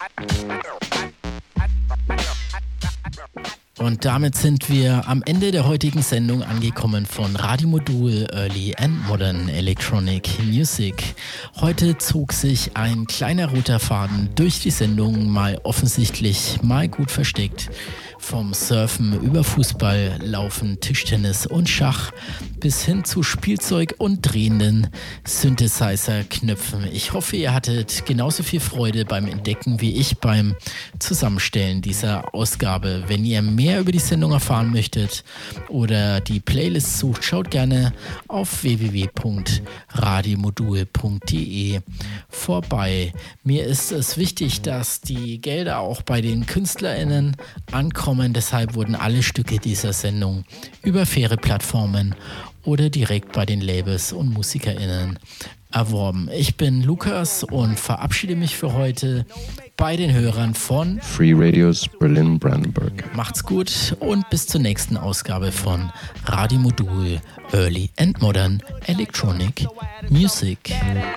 Und damit sind wir am Ende der heutigen Sendung angekommen von Radio Modul Early and Modern Electronic Music. Heute zog sich ein kleiner roter Faden durch die Sendung, mal offensichtlich, mal gut versteckt. Vom Surfen über Fußball, Laufen, Tischtennis und Schach bis hin zu Spielzeug und drehenden Synthesizer-Knöpfen. Ich hoffe, ihr hattet genauso viel Freude beim Entdecken wie ich beim Zusammenstellen dieser Ausgabe. Wenn ihr mehr über die Sendung erfahren möchtet oder die Playlist sucht, schaut gerne auf www.radiomodul.de vorbei. Mir ist es wichtig, dass die Gelder auch bei den KünstlerInnen ankommen. Deshalb wurden alle Stücke dieser Sendung über faire Plattformen oder direkt bei den Labels und MusikerInnen erworben. Ich bin Lukas und verabschiede mich für heute bei den Hörern von Free Radios Berlin-Brandenburg. Macht's gut und bis zur nächsten Ausgabe von Radio Modul Early and Modern Electronic Music.